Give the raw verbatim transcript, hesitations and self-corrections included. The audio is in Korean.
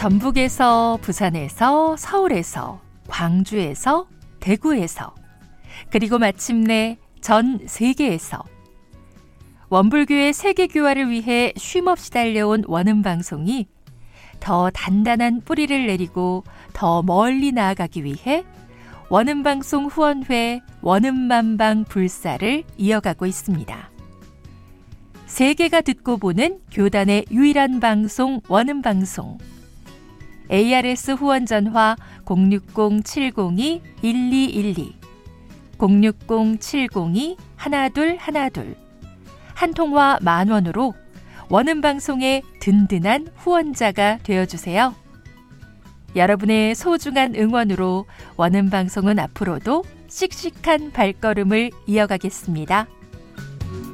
전북에서, 부산에서, 서울에서, 광주에서, 대구에서, 그리고 마침내 전 세계에서 원불교의 세계교화를 위해 쉼없이 달려온 원음방송이 더 단단한 뿌리를 내리고 더 멀리 나아가기 위해 원음방송 후원회 원음만방 불사를 이어가고 있습니다. 세계가 듣고 보는 교단의 유일한 방송 원음방송. 에이아르에스 후원 전화 공육공 칠공이 일이일이, 공육공 칠공이 일이일이, 한 통화 만 원으로 원음방송의 든든한 후원자가 되어주세요. 여러분의 소중한 응원으로 원음방송은 앞으로도 씩씩한 발걸음을 이어가겠습니다.